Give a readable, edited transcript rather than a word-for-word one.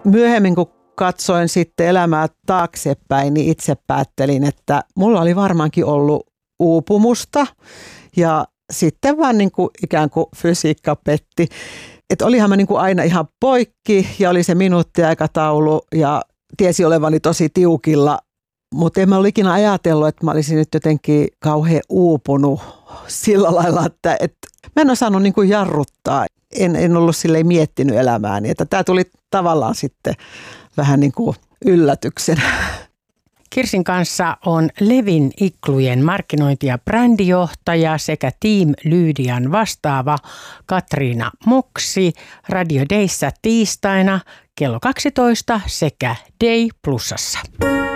myöhemmin kun katsoin sitten elämää taaksepäin, niin itse päättelin, että mulla oli varmaankin ollut uupumusta ja sitten vaan niin kuin ikään kuin fysiikka petti. Että olihan mä niin kuin aina ihan poikki ja oli se minuuttiaikataulu ja tiesi olevani tosi tiukilla, mutta en mä ole ikinä ajatellut, että mä olisin nyt jotenkin kauhean uupunut sillä lailla, että mä en osannut niin kuin jarruttaa. En ollut silleen miettinyt elämääni, että tämä tuli tavallaan sitten vähän niin kuin yllätyksenä. Kirsin kanssa on Levin iklujen markkinointi- ja brändijohtaja sekä Team Lydian vastaava Katriina Moksi Radio Dayssä tiistaina kello 12 sekä Day Plusassa.